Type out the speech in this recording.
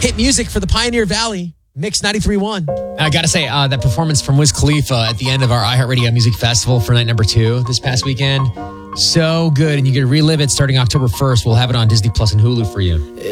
Hit music for the Pioneer Valley. Mix 93.1. I got to say, that performance from Wiz Khalifa at the end of our iHeartRadio Music Festival for night number 2 this past weekend. So good. And you can relive it starting October 1st. We'll have it on Disney Plus and Hulu for you.